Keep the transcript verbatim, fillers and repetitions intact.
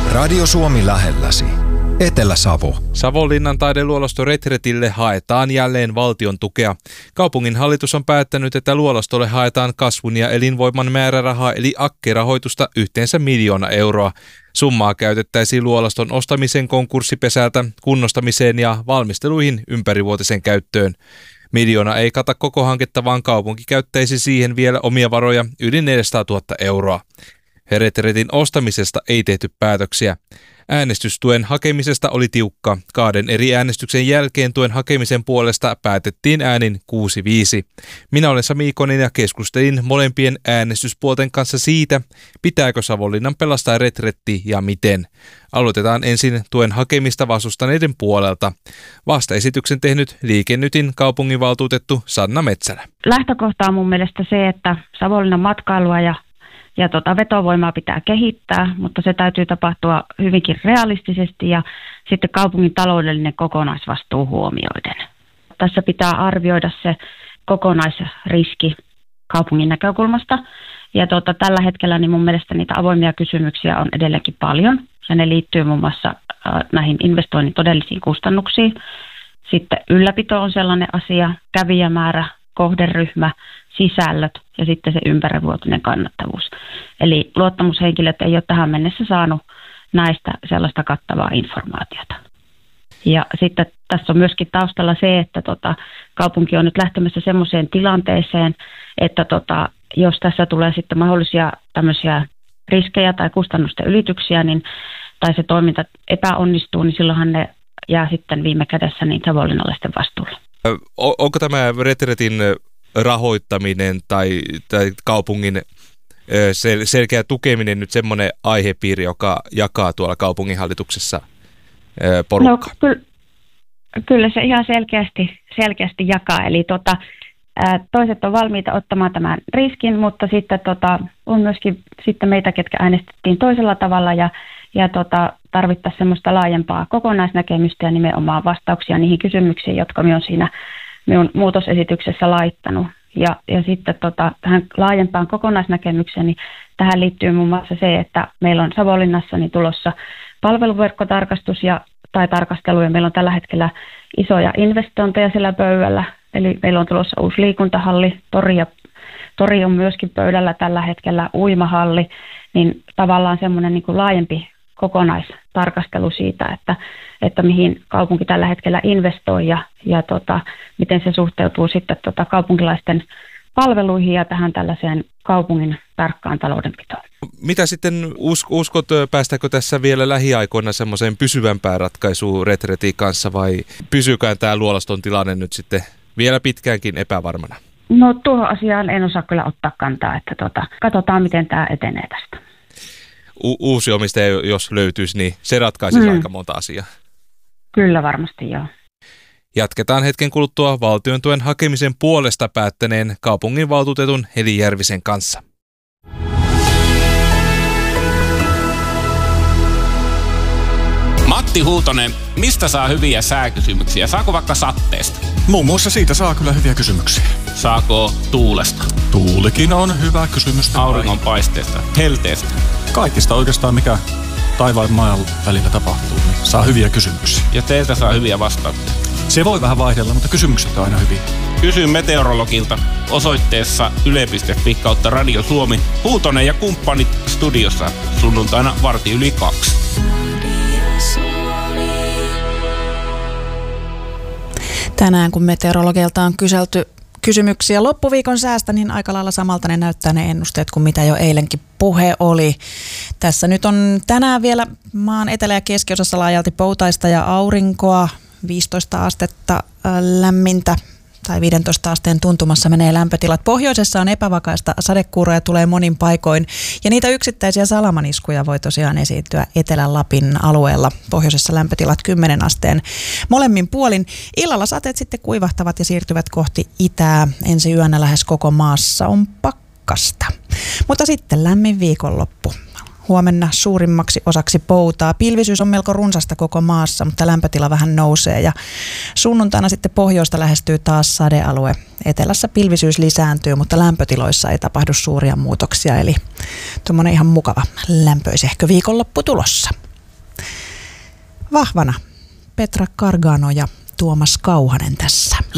Radio Suomi lähelläsi. Etelä-Savo. Savonlinnan taideluolasto Retretille haetaan jälleen valtion tukea. Kaupungin hallitus on päättänyt, että luolastolle haetaan kasvun ja elinvoiman määrärahaa eli A K K-rahoitusta yhteensä miljoona euroa. Summaa käytettäisiin luolaston ostamisen konkurssipesältä, kunnostamiseen ja valmisteluihin ympärivuotisen käyttöön. Miljoona ei kata koko hanketta, vaan kaupunki käyttäisi siihen vielä omia varoja yli neljäsataatuhatta euroa. Retretin ostamisesta ei tehty päätöksiä. Äänestystuen hakemisesta oli tiukka. Kahden eri äänestyksen jälkeen tuen hakemisen puolesta päätettiin äänin kuusi viisi. Minä olen Sami Ikonen ja keskustelin molempien äänestyspuolten kanssa siitä, pitääkö Savonlinnan pelastaa retretti ja miten. Aloitetaan ensin tuen hakemista vastustaneiden puolelta. Vastaesityksen tehnyt Liike Nytin kaupunginvaltuutettu Sanna Metsälä. Lähtökohta on mun mielestä se, että Savonlinnan matkailua ja Ja tota, vetovoimaa pitää kehittää, mutta se täytyy tapahtua hyvinkin realistisesti ja sitten kaupungin taloudellinen kokonaisvastuu huomioiden. Tässä pitää arvioida se kokonaisriski kaupungin näkökulmasta. Ja tota, tällä hetkellä niin mun mielestä niitä avoimia kysymyksiä on edelleenkin paljon. Ja ne liittyy muun muassa äh, näihin investoinnin todellisiin kustannuksiin. Sitten ylläpito on sellainen asia, kävijämäärä, kohderyhmä, sisällöt ja sitten se ympärivuotinen kannattavuus. Eli luottamushenkilöt ei ole tähän mennessä saanut näistä sellaista kattavaa informaatiota. Ja sitten tässä on myöskin taustalla se, että tota, kaupunki on nyt lähtemässä semmoiseen tilanteeseen, että tota, jos tässä tulee sitten mahdollisia tämmöisiä riskejä tai kustannusten ylityksiä, niin, tai se toiminta epäonnistuu, niin silloinhan ne jää sitten viime kädessä niin savonlinnalaisten vastuulle. Onko tämä retretin rahoittaminen tai, tai kaupungin sel- selkeä tukeminen nyt semmoinen aihepiiri, joka jakaa tuolla kaupunginhallituksessa porukkaa? No, ky- kyllä se ihan selkeästi, selkeästi jakaa. Eli tota, toiset on valmiita ottamaan tämän riskin, mutta sitten tota, on myöskin sitten meitä, ketkä äänestettiin toisella tavalla ja, ja tota, tarvittaisiin semmoista laajempaa kokonaisnäkemystä ja nimenomaan vastauksia niihin kysymyksiin, jotka minä olen siinä minun muutosesityksessä laittanut. Ja, ja sitten tota, tähän laajempaan kokonaisnäkemykseen, niin tähän liittyy muun muassa se, että meillä on Savonlinnassa niin tulossa palveluverkkotarkastus ja, tai tarkastelu, ja meillä on tällä hetkellä isoja investointeja sillä pöydällä. Eli meillä on tulossa uusi liikuntahalli, tori, ja, tori on myöskin pöydällä tällä hetkellä, uimahalli, niin tavallaan semmoinen niin kuin laajempi kokonaistarkastelu siitä, että, että mihin kaupunki tällä hetkellä investoi ja, ja tota, miten se suhteutuu sitten tota kaupunkilaisten palveluihin ja tähän tällaiseen kaupungin tarkkaan taloudenpitoon. Mitä sitten uskot, päästäänkö tässä vielä lähiaikoina semmoiseen pysyvämpään ratkaisuun retretin kanssa vai pysyykään tämä luolaston tilanne nyt sitten vielä pitkäänkin epävarmana? No tuohon asiaan en osaa kyllä ottaa kantaa, että tota, katsotaan miten tämä etenee tästä. U- uusi omistaja, jos löytyisi, niin se ratkaisisi mm. aika monta asiaa. Kyllä varmasti joo. Jatketaan hetken kuluttua valtion tuen hakemisen puolesta päättäneen kaupunginvaltuutetun Heli Järvisen kanssa. Matti Huutonen, mistä saa hyviä sääkysymyksiä? Saako vaikka satteesta? Muun muassa siitä saa kyllä hyviä kysymyksiä. Saako tuulesta? Tuulikin on hyvä kysymys. Auringonpaisteesta? Helteestä? Kaikista oikeastaan, mikä taivaan ja maan välillä tapahtuu, niin saa hyviä kysymyksiä. Ja teiltä saa hyviä vastauksia? Se voi vähän vaihdella, mutta kysymykset on aina hyviä. Kysy meteorologilta osoitteessa yle piste fi kautta Radio Suomi. Huutonen ja kumppanit studiossa sunnuntaina varti yli kaksi. Tänään kun meteorologilta on kyselty kysymyksiä loppuviikon säästä, niin aika lailla samalta ne näyttää ne ennusteet kuin mitä jo eilenkin puhe oli. Tässä nyt on tänään vielä maan etelä- ja keskiosassa laajalti poutaista ja aurinkoa, viisitoista astetta lämmintä tai viidentoista asteen tuntumassa menee lämpötilat. Pohjoisessa on epävakaista sadekuuroja, tulee monin paikoin ja niitä yksittäisiä salamaniskuja voi tosiaan esiintyä Etelä-Lapin alueella. Pohjoisessa lämpötilat kymmenen asteen molemmin puolin. Illalla sateet sitten kuivahtavat ja siirtyvät kohti itää. Ensi yönä lähes koko maassa on pakkasta. Mutta sitten lämmin viikonloppu. Huomenna suurimmaksi osaksi poutaa. Pilvisyys on melko runsasta koko maassa, mutta lämpötila vähän nousee ja sunnuntaina sitten pohjoista lähestyy taas sadealue. Etelässä pilvisyys lisääntyy, mutta lämpötiloissa ei tapahdu suuria muutoksia, eli tuommoinen ihan mukava lämpöisehkö viikonloppu tulossa. vahvana. Petra Kargano ja Tuomas Kauhanen tässä.